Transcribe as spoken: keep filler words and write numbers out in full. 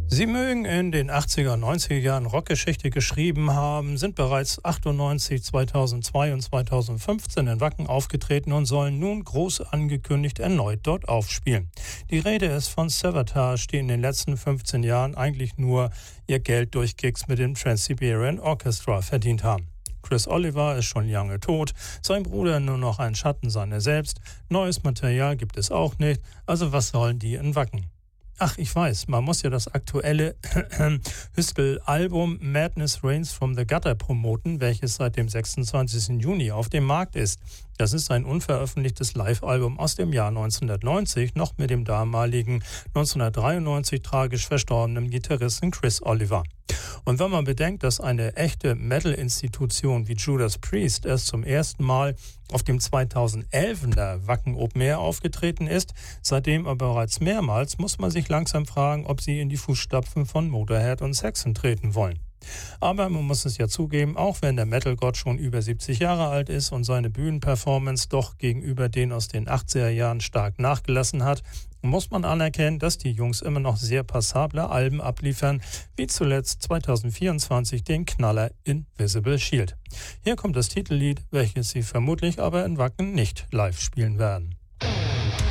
Sie mögen in den achtziger, neunziger Jahren Rockgeschichte geschrieben haben, sind bereits achtundneunzig, zweitausendzwei und zweitausendfünfzehn in Wacken aufgetreten und sollen nun groß angekündigt erneut dort aufspielen. Die Rede ist von Savatage, die in den letzten fünfzehn Jahren eigentlich nur ihr Geld durch Gigs mit dem Trans-Siberian Orchestra verdient haben. Chris Oliver ist schon lange tot, sein Bruder nur noch ein Schatten seiner selbst, neues Material gibt es auch nicht, also was sollen die in Wacken? Ach, ich weiß, man muss ja das aktuelle Hüstel-Album Madness Reigns from the Gutter promoten, welches seit dem sechsundzwanzigsten Juni auf dem Markt ist. Das ist ein unveröffentlichtes Live-Album aus dem Jahr neunzehnhundertneunzig, noch mit dem damaligen neunzehnhundertdreiundneunzig tragisch verstorbenen Gitarristen Chris Oliver. Und wenn man bedenkt, dass eine echte Metal-Institution wie Judas Priest erst zum ersten Mal auf dem zweitausendelfender Wacken Open Air aufgetreten ist, seitdem aber bereits mehrmals, muss man sich langsam fragen, ob sie in die Fußstapfen von Motorhead und Saxon treten wollen. Aber man muss es ja zugeben, auch wenn der Metal-Gott schon über siebzig Jahre alt ist und seine Bühnenperformance doch gegenüber den aus den achtziger Jahren stark nachgelassen hat, muss man anerkennen, dass die Jungs immer noch sehr passable Alben abliefern, wie zuletzt zweitausendvierundzwanzig den Knaller Invisible Shield. Hier kommt das Titellied, welches sie vermutlich aber in Wacken nicht live spielen werden.